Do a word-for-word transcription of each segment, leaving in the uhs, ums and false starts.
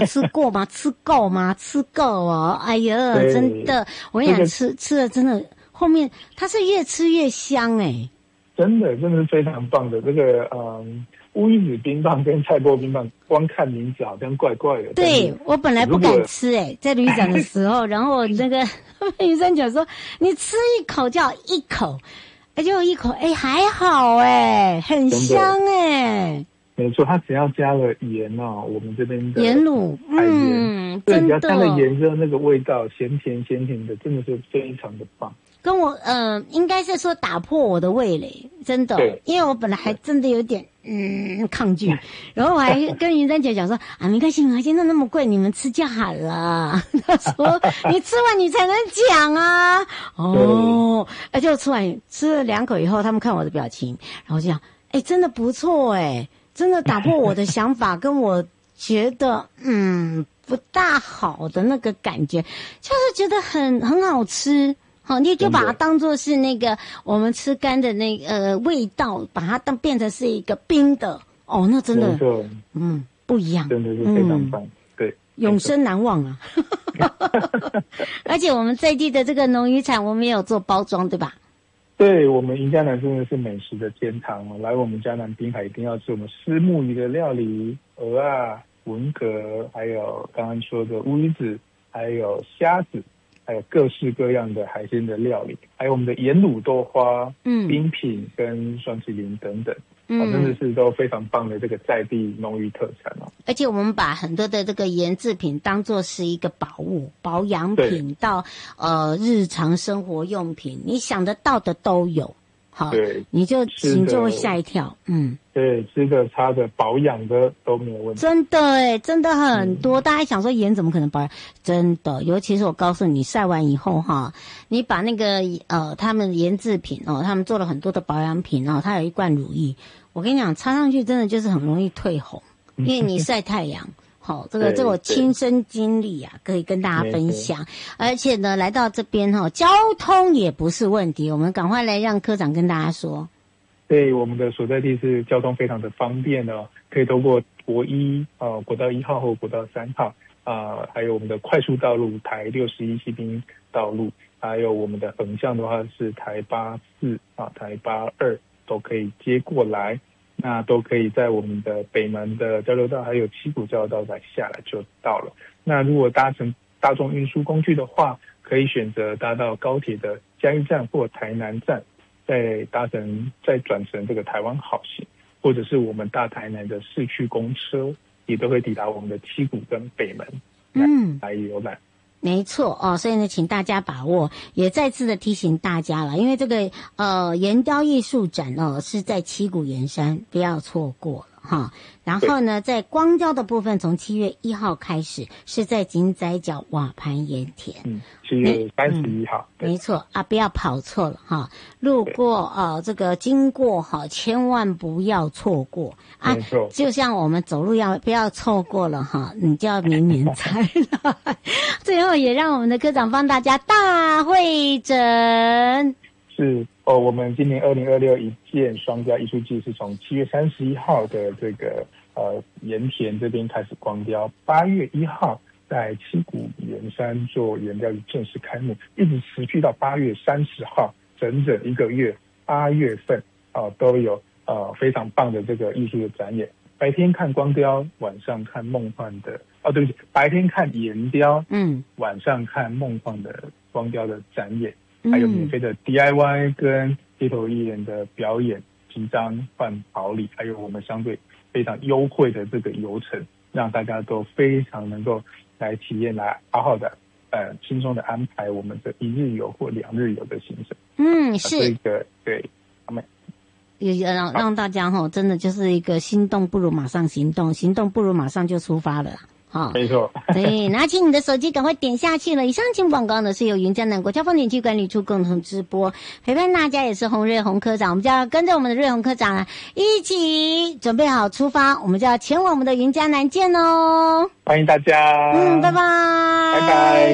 吃过吗？吃够吗？吃够哦！哎呀，真的，我跟你讲，这个、吃吃了真的，后面它是越吃越香哎、欸， 真的，真的是非常棒的。这个嗯，乌鱼子冰棒跟菜脯冰棒，光看名字好像怪怪的。 对，我本来不敢吃哎、欸，在旅展的时候，然后那个云山讲说，你吃一口就好一口，哎，就一口，哎，还好哎、欸，很香哎、欸。 没错，它只要加了盐哦，我们这边的盐卤，嗯， 对，只要加了盐之后，那个味道咸甜咸甜的，真的是非常的棒。 跟我呃，应该是说打破我的味蕾，真的，因为我本来还真的有点嗯抗拒，然后我还跟云珊姐讲说啊，没关系，没关系，那那么贵，你们吃就好了。她说你吃完你才能讲啊，哦，而且我吃完吃了两口以后，他们看我的表情，然后就讲，哎、欸，真的不错哎、欸。真的打破我的想法，跟我觉得嗯不大好的那个感觉，就是觉得很很好吃。好，你就把它当作是那个我们吃干的那个、呃、味道，把它当变成是一个冰的哦，那真的嗯不一样， 真的是非常棒，嗯、对， 永生难忘啊！而且我们在地的这个农渔产，我们也有做包装，对吧？ 对，我们云嘉南真的是美食的天堂哦！来我们嘉南滨海一定要吃我们虱目鱼的料理，蚵啊、文蛤，还有刚刚说的乌鱼子，还有虾子，还有各式各样的海鲜的料理，还有我们的盐卤豆花、嗯、冰品跟双麒麟等等。嗯、哦，真的是都非常棒的这个在地农渔特产哦。 而且我们把很多的这个盐制品当作是一个宝物、保养品到呃日常生活用品，你想得到的都有。好， 对， 你就你就会吓一跳，嗯， 对，吃的、擦的、保养的都没有问题。 真的哎，真的很多。嗯、大家想说盐怎么可能保养？真的，尤其是我告诉你，晒完以后哈，你把那个呃他们盐制品哦，他们做了很多的保养品哦，它有一罐乳液。我跟你讲，擦上去真的就是很容易褪红，因为你晒太阳。好，这个这我亲身经历啊，可以跟大家分享。而且呢，来到这边哈，交通也不是问题。我们赶快来让科长跟大家说。 对，我们的所在地是交通非常的方便哦，可以透过国一呃国道一号或国道三号啊、呃，还有我们的快速道路台六十一西滨道路，还有我们的横向的话是台八四啊、台八二。都可以接过来，那都可以在我们的北门的交流道还有七股交流道再下来就到了。那如果搭乘大众运输工具的话，可以选择搭到高铁的嘉义站或台南站，再搭乘再转乘这个台湾好行，或者是我们大台南的市区公车，也都会抵达我们的七股跟北门，嗯，来游览。 没错哦，所以呢，请大家把握，也再次的提醒大家了，因为这个呃岩雕艺术展哦是在七股岩山，不要错过了哈。然后呢，在光雕的部分，从七月一号开始是在金仔角瓦盘盐田， 嗯，七月三十一号， 没错啊，不要跑错了哈。路过呃这个经过哈，千万不要错过啊。 没错， 就像我们走路要不要错过了哈，你就要明年才来。最后也让我们的科长帮大家大会诊。 是哦，我们今年二零二六一件双雕艺术季是从七月三十一号的这个呃盐田这边开始光雕，八月一号在七股岩山做岩雕正式开幕，一直持续到八月三十号，整整一个月，八月份啊、呃、都有呃非常棒的这个艺术的展演。白天看光雕，晚上看梦幻的哦，对不起，白天看岩雕，嗯，晚上看梦幻的光雕的展演。还有免费的 D I Y 跟街头艺人的表演，集章换好礼，还有我们相对非常优惠的这个流程，让大家都非常能够来体验，来好好的呃轻松的安排我们的一日游或两日游的行程。 嗯，是这个对，他们也让让大家哈，真的就是一个心动不如马上行动，行动不如马上就出发了。好， 没错。 对，拿起你的手机，赶快点下去了。以上请广告呢是由云嘉南国家风景区管理处共同直播，陪伴大家也是洪瑞洪科长，我们就要跟着我们的瑞洪科长啊，一起准备好出发，我们就要前往我们的云嘉南见哦。 欢迎大家， 嗯，拜拜， 拜拜。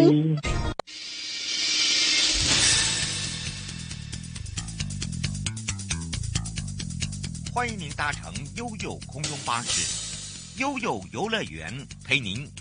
欢迎您搭乘悠悠空中巴士，悠悠游乐园陪您